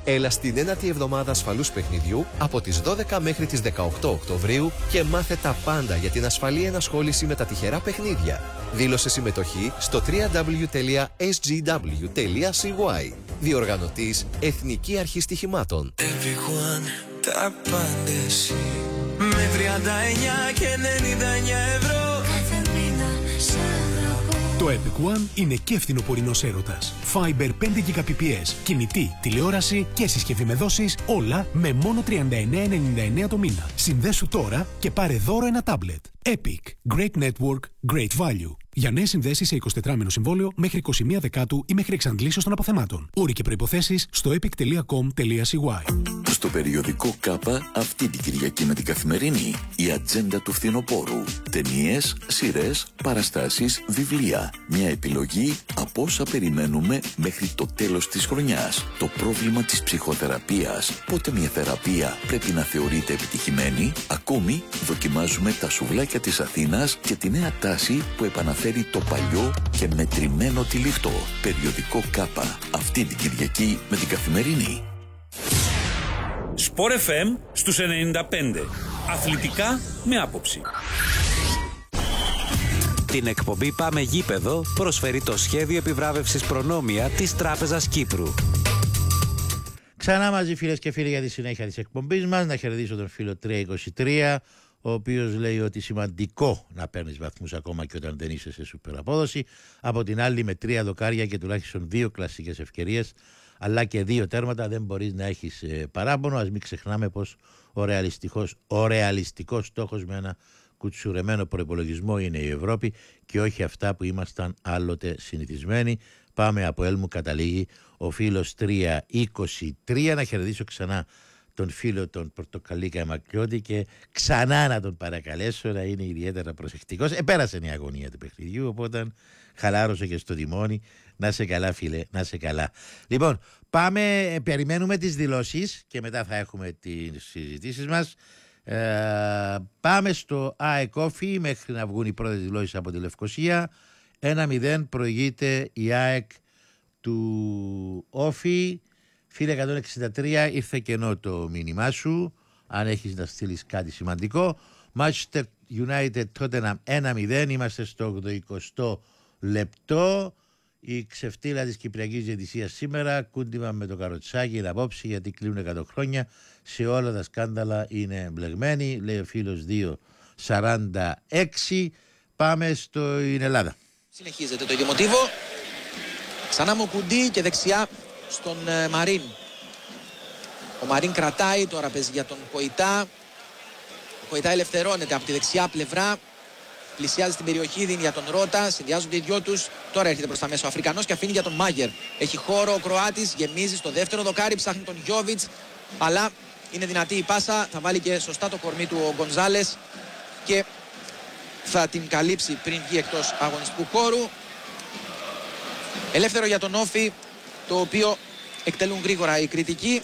Έλα στην ένατη εβδομάδα ασφαλούς παιχνιδιού από τις 12 μέχρι τις 18 Οκτωβρίου και μάθε τα πάντα για την ασφαλή ενασχόληση με τα τυχερά παιχνίδια. Δήλωσε συμμετοχή στο www.sgw.cy. Διοργανωτής Εθνική Αρχή Στοιχημάτων. Τα πάντες με 39 και 99 ευρώ κάθε μήνα σ' αγαπώ. Το Epic One είναι και φθινοπορεινός έρωτας. Fiber 5 Gbps, κινητή, τηλεόραση και συσκευή με δόσεις, όλα με μόνο 39,99 το μήνα. Συνδέσου τώρα και πάρε δώρο ένα τάμπλετ. Epic. Great network, great value. Για νέες συνδέσεις σε 24μηνο συμβόλαιο μέχρι 21 Δεκάτου ή μέχρι εξαντλήσεως των αποθεμάτων. Όροι και προϋποθέσεις στο epic.com.cy. Στο περιοδικό ΚΑΠΑ αυτή την Κυριακή με την Καθημερινή η ατζέντα του φθινοπόρου. Ταινίες, σειρές, παραστάσεις, βιβλία. Μια επιλογή από όσα περιμένουμε μέχρι το τέλος της χρονιάς. Το πρόβλημα της ψυχοθεραπείας. Πότε μια θεραπεία πρέπει να θεωρείται επιτυχημένη. Ακόμη δοκιμάζουμε τα σουβλάκια της Αθήνας και τη νέα τάση που επαναφέρει το παλιό και μετρημένο τυλιχτό. Περιοδικό ΚΑΠΑ αυτή την Κυριακή με την Καθημερινή. Sport FM στους 95. Αθλητικά με άποψη. Την εκπομπή Πάμε Γήπεδο προσφέρει το σχέδιο επιβράβευσης Προνόμια της Τράπεζας Κύπρου. Ξανά μαζί φίλες και φίλοι για τη συνέχεια της εκπομπής μας. Να χαιρετήσω τον φίλο 323, ο οποίος λέει ότι σημαντικό να παίρνεις βαθμούς ακόμα και όταν δεν είσαι σε σούπερ απόδοση. Από την άλλη, με 3 δοκάρια και τουλάχιστον 2 κλασικές ευκαιρίες αλλά και 2 τέρματα δεν μπορείς να έχεις παράπονο. Ας μην ξεχνάμε πως ο ρεαλιστικός στόχος με ένα κουτσουρεμένο προϋπολογισμό είναι η Ευρώπη και όχι αυτά που ήμασταν άλλοτε συνηθισμένοι. Πάμε από Έλμου, καταλήγει ο φίλος 323. Να χαιρετήσω ξανά τον φίλο τον Πορτοκαλίκα Μακλιώτη και ξανά να τον παρακαλέσω να είναι ιδιαίτερα προσεκτικός. Πέρασε η αγωνία του παιχνιδιού, οπότε χαλάρωσε και στο τιμόνι. Να σε καλά φίλε, να σε καλά. Λοιπόν, πάμε, περιμένουμε τις δηλώσεις και μετά θα έχουμε τις συζητήσεις μας. Πάμε στο ΑΕΚ Όφι μέχρι να βγουν οι πρώτες δηλώσεις από τη Λευκοσία. 1-0 προηγείται η ΑΕΚ του Όφι. Φίλε 163, ήρθε κενό το μήνυμά σου. Αν έχεις να στείλεις κάτι σημαντικό. Manchester United Tottenham 1-0. Είμαστε στο 80 λεπτό. Η ξεφτύλα της Κυπριακής Διαιτησίας σήμερα. Κούντιμα με το καροτσάκι είναι απόψη γιατί κλείνουν 100 χρόνια. Σε όλα τα σκάνδαλα είναι εμπλεγμένοι. Λέει ο φίλος 2-46. Πάμε στην Ελλάδα. Συνεχίζεται το ίδιο μοτίβο. Ξανά μου Κουντί και δεξιά στον Μαρίν. Ο Μαρίν κρατάει, τώρα παίζει για τον Κοϊτά. Ο Κοϊτά ελευθερώνεται από τη δεξιά πλευρά. Πλησιάζει στην περιοχή, δίνει για τον Ρώτα. Συνδυάζονται οι δυο τους. Τώρα έρχεται προς τα μέσα ο Αφρικανός και αφήνει για τον Μάγερ. Έχει χώρο ο Κροάτης, γεμίζει στο δεύτερο δοκάρι, ψάχνει τον Γιόβιτς. Αλλά είναι δυνατή η πάσα. Θα βάλει και σωστά το κορμί του ο Γκονζάλες και θα την καλύψει πριν βγει εκτός αγωνιστικού χώρου. Ελεύθερο για τον Όφι, το οποίο εκτελούν γρήγορα οι κριτικοί.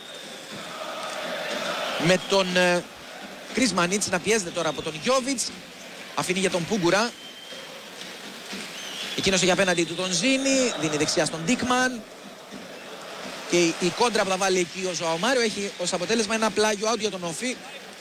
Με τον Κρίς Μανίτς να πιέζεται τώρα από τον Γιόβιτς. Αφήνει για τον Πούγκουρα. Εκείνος έχει απέναντι του τον Ζήνη. Δίνει δεξιά στον Ντίκμαν. Και η κόντρα που θα βάλει εκεί ο Ζωάο Μάριο έχει ως αποτέλεσμα ένα πλάγιο out για τον Όφι.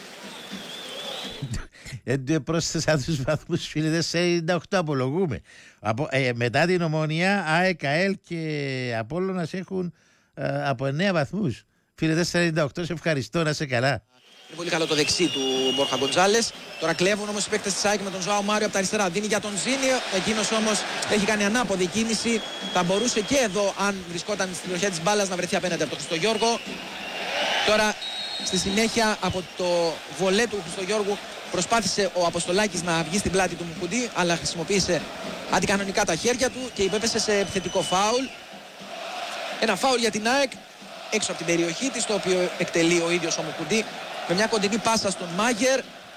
Πρόσθεσα τους βαθμούς φίλοι 48, απολογούμε. Μετά την Ομόνια, ΑΕΚ, ΑΕΛ και Απόλλωνας έχουν από 9 βαθμούς. Φίλε 48, σε ευχαριστώ, να είσαι καλά. Είναι πολύ καλό το δεξί του Μπόρχα Γκοντζάλες. Τώρα κλέβουν όμως οι παίκτες της ΑΕΚ με τον Ζωάο Μάριο από τα αριστερά. Δίνει για τον Ζήνη. Εκείνος όμως έχει κάνει ανάποδη κίνηση. Θα μπορούσε και εδώ, αν βρισκόταν στην περιοχή της μπάλας, να βρεθεί απέναντι από τον Χριστογιώργο. Τώρα στη συνέχεια από το βολέ του Χριστογιώργου προσπάθησε ο Αποστολάκης να βγει στην πλάτη του Μουκουντή, αλλά χρησιμοποίησε αντικανονικά τα χέρια του και υπέπεσε σε επιθετικό φάουλ. Ένα φάουλ για την ΑΕΚ έξω από την περιοχή της, το οποίο εκτελεί ο ίδιος ο Μουκουντή με μια κοντινή πάσα στον Μάγερ.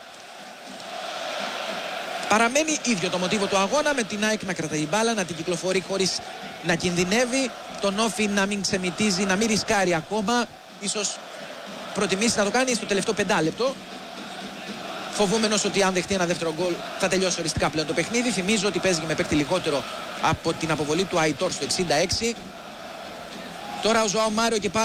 Παραμένει ίδιο το μοτίβο του αγώνα, με την ΑΕΚ να κρατάει η μπάλα, να την κυκλοφορεί χωρίς να κινδυνεύει, τον Όφι να μην ξεμητίζει, να μην ρισκάρει ακόμα. Ίσως προτιμήσει να το κάνει στο τελευταίο 5 λεπτό, φοβούμενος ότι αν δεχτεί ένα δεύτερο γκολ θα τελειώσει οριστικά πλέον το παιχνίδι. Θυμίζω ότι παίζει με παίκτη λιγότερο από την αποβολή του Αϊτόρ στο 66. Τώρα ο Ζωάο Μάριο και πάλι